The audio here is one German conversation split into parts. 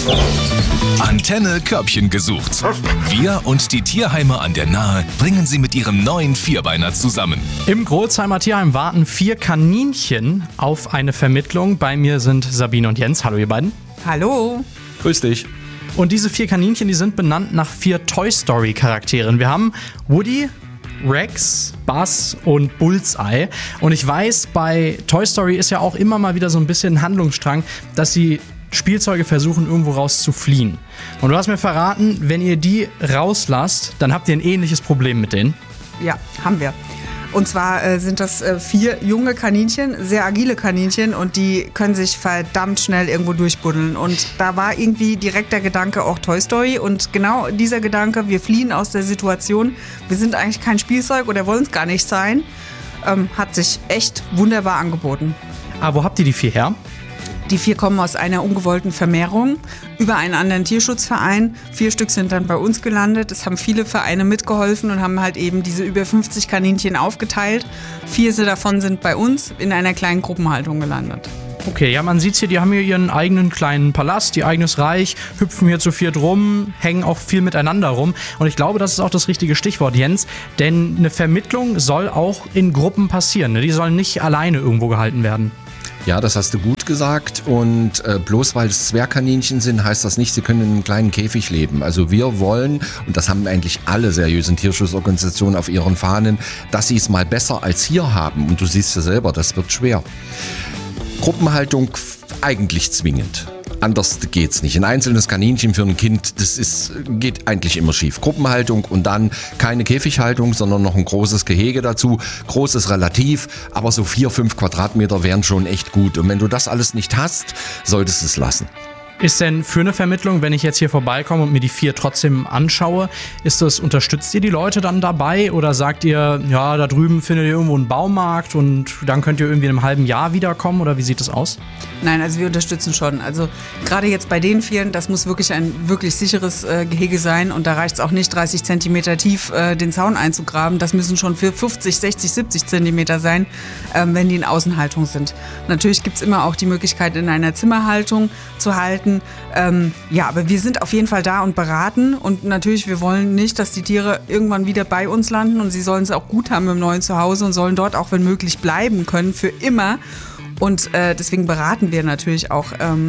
Antenne Körbchen gesucht. Wir und die Tierheime an der Nahe bringen sie mit ihrem neuen Vierbeiner zusammen. Im Grolsheimer Tierheim warten 4 Kaninchen auf eine Vermittlung. Bei mir sind Sabine und Jens. Hallo ihr beiden. Hallo. Grüß dich. Und diese 4 Kaninchen, die sind benannt nach 4 Toy Story Charakteren. Wir haben Woody, Rex, Buzz und Bullseye. Und ich weiß, bei Toy Story ist ja auch immer mal wieder so ein bisschen ein Handlungsstrang, dass sie Spielzeuge versuchen, irgendwo raus zu fliehen. Und du hast mir verraten, wenn ihr die rauslasst, dann habt ihr ein ähnliches Problem mit denen. Ja, haben wir. Und zwar sind das 4 junge Kaninchen, sehr agile Kaninchen, und die können sich verdammt schnell irgendwo durchbuddeln. Und da war irgendwie direkt der Gedanke auch Toy Story. Und genau dieser Gedanke, wir fliehen aus der Situation, wir sind eigentlich kein Spielzeug oder wollen es gar nicht sein, hat sich echt wunderbar angeboten. Aber wo habt ihr die 4 her? Die 4 kommen aus einer ungewollten Vermehrung über einen anderen Tierschutzverein. 4 Stück sind dann bei uns gelandet. Es haben viele Vereine mitgeholfen und haben halt eben diese über 50 Kaninchen aufgeteilt. 4 davon sind bei uns in einer kleinen Gruppenhaltung gelandet. Okay, ja, man sieht's hier, die haben hier ihren eigenen kleinen Palast, ihr eigenes Reich, hüpfen hier zu 4 rum, hängen auch viel miteinander rum. Und ich glaube, das ist auch das richtige Stichwort, Jens. Denn eine Vermittlung soll auch in Gruppen passieren. Ne? Die sollen nicht alleine irgendwo gehalten werden. Ja, das hast du gut gesagt, und bloß weil es Zwergkaninchen sind, heißt das nicht, sie können in einem kleinen Käfig leben. Also wir wollen, und das haben eigentlich alle seriösen Tierschutzorganisationen auf ihren Fahnen, dass sie es mal besser als hier haben. Und du siehst ja selber, das wird schwer. Gruppenhaltung eigentlich zwingend. Anders geht's nicht. Ein einzelnes Kaninchen für ein Kind, geht eigentlich immer schief. Gruppenhaltung und dann keine Käfighaltung, sondern noch ein großes Gehege dazu. Großes relativ, aber so 4-5 Quadratmeter wären schon echt gut. Und wenn du das alles nicht hast, solltest du es lassen. Ist denn für eine Vermittlung, wenn ich jetzt hier vorbeikomme und mir die 4 trotzdem anschaue, unterstützt ihr die Leute dann dabei oder sagt ihr, ja, da drüben findet ihr irgendwo einen Baumarkt und dann könnt ihr irgendwie in einem halben Jahr wiederkommen, oder wie sieht das aus? Nein, also wir unterstützen schon. Also gerade jetzt bei den 4, das muss wirklich ein wirklich sicheres Gehege sein, und da reicht es auch nicht 30 Zentimeter tief den Zaun einzugraben. Das müssen schon für 50, 60, 70 Zentimeter sein, wenn die in Außenhaltung sind. Natürlich gibt es immer auch die Möglichkeit, in einer Zimmerhaltung zu halten. Ja, aber wir sind auf jeden Fall da und beraten, und natürlich, wir wollen nicht, dass die Tiere irgendwann wieder bei uns landen, und sie sollen es auch gut haben im neuen Zuhause und sollen dort auch, wenn möglich, bleiben können für immer. Und deswegen beraten wir natürlich auch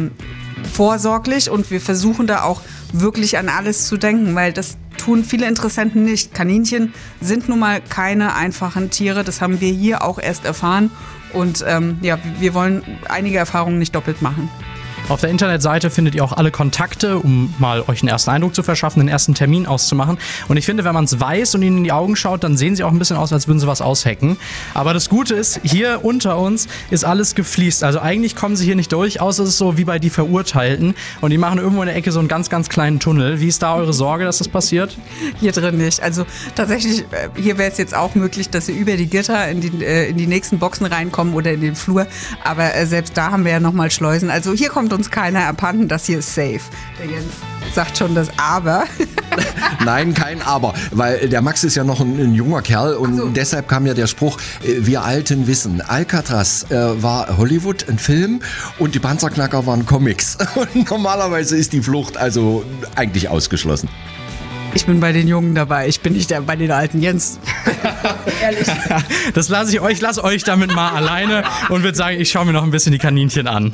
vorsorglich, und wir versuchen da auch wirklich an alles zu denken, weil das tun viele Interessenten nicht. Kaninchen sind nun mal keine einfachen Tiere, das haben wir hier auch erst erfahren, und ja, wir wollen einige Erfahrungen nicht doppelt machen. Auf der Internetseite findet ihr auch alle Kontakte, um mal euch einen ersten Eindruck zu verschaffen, einen ersten Termin auszumachen. Und ich finde, wenn man es weiß und ihnen in die Augen schaut, dann sehen sie auch ein bisschen aus, als würden sie was aushacken. Aber das Gute ist, hier unter uns ist alles gefliest. Also eigentlich kommen sie hier nicht durch, außer es ist so wie bei Die Verurteilten. Und die machen irgendwo in der Ecke so einen ganz, ganz kleinen Tunnel. Wie ist da eure Sorge, dass das passiert? Hier drin nicht. Also tatsächlich, hier wäre es jetzt auch möglich, dass sie über die Gitter in die nächsten Boxen reinkommen oder in den Flur. Aber selbst da haben wir ja nochmal Schleusen. Also hier kommt uns keiner abhanden, das hier ist safe. Der Jens sagt schon das Aber. Nein, kein Aber, weil der Max ist ja noch ein junger Kerl, und deshalb kam ja der Spruch, wir Alten wissen, Alcatraz war Hollywood, ein Film, und die Panzerknacker waren Comics. Und normalerweise ist die Flucht also eigentlich ausgeschlossen. Ich bin bei den Jungen dabei, ich bin nicht bei den alten Jens. Ehrlich. Das lasse euch damit mal alleine und würde sagen, ich schaue mir noch ein bisschen die Kaninchen an.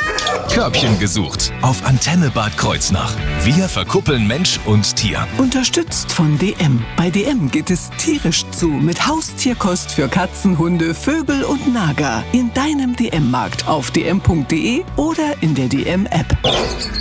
Körbchen gesucht auf Antenne Bad Kreuznach. Wir verkuppeln Mensch und Tier. Unterstützt von DM. Bei DM geht es tierisch zu mit Haustierkost für Katzen, Hunde, Vögel und Nager. In deinem DM-Markt auf dm.de oder in der DM-App.